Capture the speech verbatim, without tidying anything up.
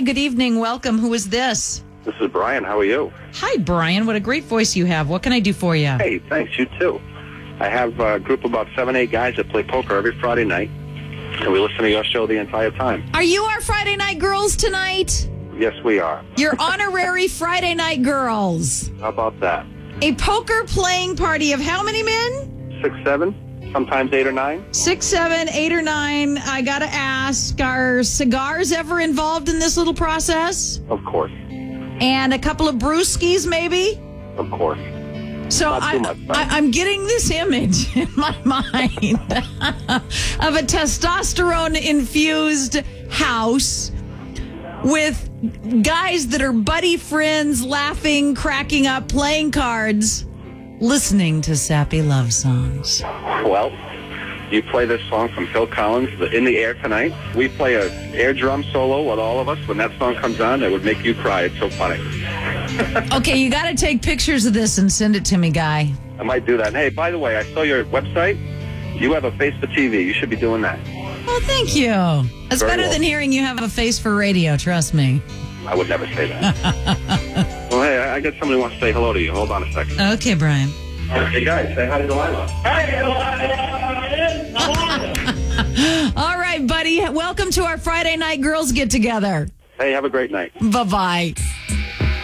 good evening. Welcome. Who is this? This is Brian. How are you? Hi, Brian. What a great voice you have. What can I do for you? Hey, thanks. You too. I have a group of about seven, eight guys that play poker every Friday night, and we listen to your show the entire time. Are you our Friday night girls tonight? Yes, we are. Your honorary Friday night girls. How about that? A poker playing party of how many men? Six, seven, sometimes eight or nine. Six, seven, eight, or nine. I gotta ask, are cigars ever involved in this little process? Of course. And a couple of brewskis, maybe? Of course. So Not I, too much, I, I'm getting this image in my mind of a testosterone-infused house with guys that are buddy friends, laughing, cracking up, playing cards, listening to sappy love songs. Well, you play this song from Phil Collins, the In the Air Tonight. We play a air drum solo with all of us. When that song comes on, it would make you cry. It's so funny. Okay, you got to take pictures of this and send it to me, Guy. I might do that. And hey, by the way, I saw your website. You have a face for T V. You should be doing that. Oh, thank you. That's Very better well. than hearing you have a face for radio, trust me. I would never say that. Well, hey, I got somebody who wants to say hello to you. Hold on a second. Okay, Brian. Hey, guys, say hi to Delilah. Hey, Delilah! All right, buddy. Welcome to our Friday night girls get-together. Hey, have a great night. Bye-bye.